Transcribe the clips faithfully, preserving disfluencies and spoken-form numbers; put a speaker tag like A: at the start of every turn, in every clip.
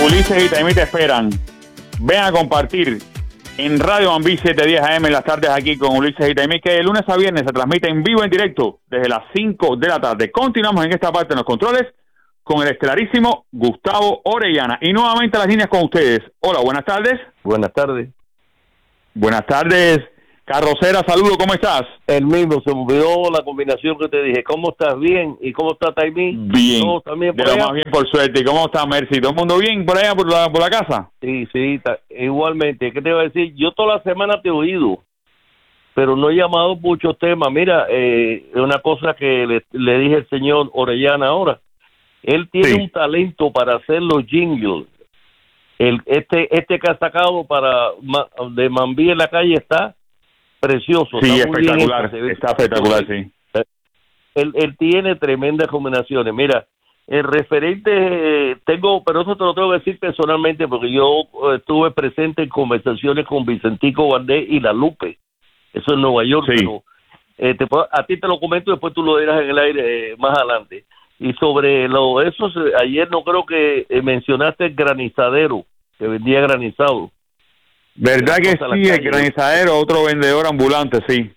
A: Ulises y Taimí te esperan. Ven a compartir en Radio Mambí siete diez A M en las tardes aquí con Ulises y Taimí, que de lunes a viernes se transmite en vivo, en directo, desde las cinco de la tarde. Continuamos en esta parte de los controles con el estelarísimo Gustavo Orellana. Y nuevamente las líneas con ustedes. Hola, buenas tardes.
B: Buenas tardes.
A: Buenas tardes. Carrocera, saludo, ¿cómo estás?
B: El mismo, se me olvidó la combinación que te dije. ¿Cómo estás? Bien. ¿Y cómo está Taimí?
A: Bien.
B: ¿Todos también por
A: de
B: allá?
A: lo más bien, por suerte. ¿Y cómo está Mercy? ¿Todo el mundo bien por allá, por la, por la casa?
B: Sí, sí, ta- igualmente. ¿Qué te iba a decir? Yo toda la semana te he oído, pero no he llamado muchos temas. Mira, eh, una cosa que le, le dije al señor Orellana ahora. Él tiene
A: Sí.
B: un talento para hacer los jingles. El, este, este que ha sacado para ma- de Mambí en la calle está precioso.
A: Sí,
B: está muy bien
A: espectacular.
B: hecho, se ve-
A: Está espectacular, sí.
B: Él, él tiene tremendas combinaciones. Mira, el referente, eh, tengo, pero eso te lo tengo que decir personalmente porque yo eh, estuve presente en conversaciones con Vicentico Valdés y La Lupe. Eso en Nueva York,
A: Sí.
B: pero eh, te puedo- a ti te lo comento y después tú lo dirás en el aire eh, más adelante. Y sobre lo eso, eh, ayer no creo que eh, mencionaste el granizadero, que vendía granizado.
A: ¿Verdad que
B: Cosa a la
A: sí? El
B: calle.
A: granizadero, otro vendedor ambulante, sí.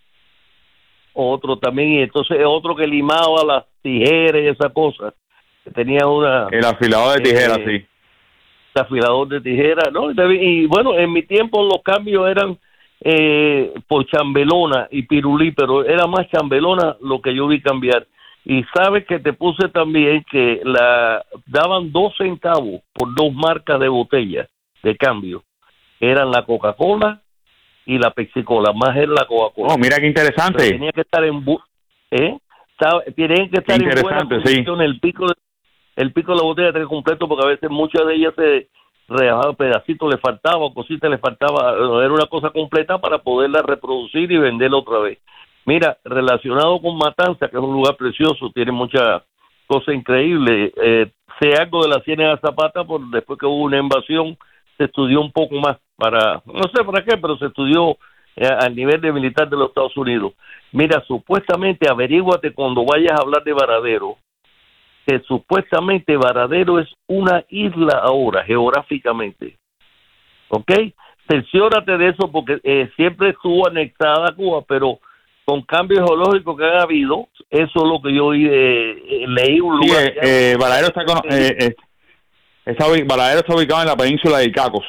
B: Otro también, y entonces otro que limaba las tijeras y esas cosas. Que tenía una...
A: El afilador de tijeras,
B: Eh,
A: sí.
B: afilador de tijeras, ¿no? Y bueno, en mi tiempo los cambios eran eh, por chambelona y pirulí, pero era más chambelona lo que yo vi cambiar. Y sabes que te puse también que la daban dos centavos por dos marcas de botella de cambio. Eran la Coca-Cola y la Pepsi-Cola, más era la Coca-Cola.
A: Oh, mira qué
B: Pero
A: interesante.
B: tenía que estar en bu ¿eh? Estaba- tienen que estar en buena
A: Interesante, sí.
B: condición, el pico de, el pico de la botella tenía completo, porque a veces muchas de ellas se rebajaban pedacitos, le faltaba, cositas le faltaba, era una cosa completa para poderla reproducir y venderla otra vez. Mira, relacionado con Matanza, que es un lugar precioso, tiene muchas cosas increíbles, eh, sé algo de la Ciénaga Zapata, por después que hubo una invasión, se estudió un poco más, para, no sé para qué, pero se estudió eh, al nivel de militar de los Estados Unidos. Mira, supuestamente, averíguate cuando vayas a hablar de Varadero, que supuestamente Varadero es una isla ahora, geográficamente. ¿Ok? Cerciórate de eso porque eh, siempre estuvo anexada a Cuba, pero con cambios geológicos que han habido, eso es lo que yo oí, eh, eh, leí un
A: Sí,
B: lugar.
A: eh, eh, Varadero está, con, eh, eh, está, ubi- Varadero está ubicado en la península de Icacos.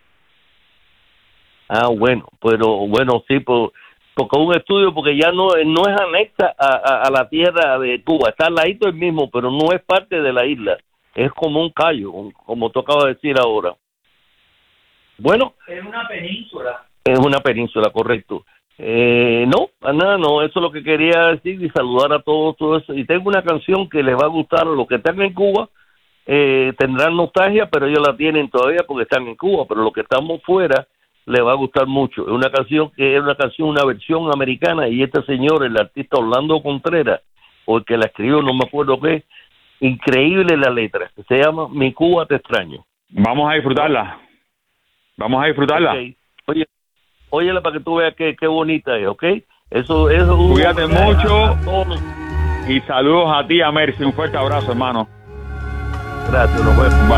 B: Ah, bueno, pero bueno, sí, pues, porque un estudio, porque ya no, no es anexa a, a, a la tierra de Cuba, está al ladito el mismo, pero no es parte de la isla, es como un callo, como tú acabas de decir ahora. Bueno.
C: Es una península.
B: Es una península, correcto. Eh, no, nada, no, eso es lo que quería decir y saludar a todos, todo eso. Y tengo una canción que les va a gustar a los que están en Cuba, eh, tendrán nostalgia, pero ellos la tienen todavía porque están en Cuba, pero los que estamos fuera les va a gustar mucho. Es una canción que es una canción, una versión americana, y este señor, el artista Orlando Contreras, o el que la escribió, no me acuerdo qué, increíble la letra, se llama Mi Cuba te extraño.
A: Vamos a disfrutarla. Vamos a disfrutarla.
B: Okay. Oye, óyela para que tú veas qué, qué bonita es, ¿ok? Eso, eso.
A: Cuídate
B: uh,
A: mucho.
B: a todos.
A: Y saludos a ti, a Mercy. Un fuerte abrazo, hermano.
B: Gracias, nos vemos.
A: Bye.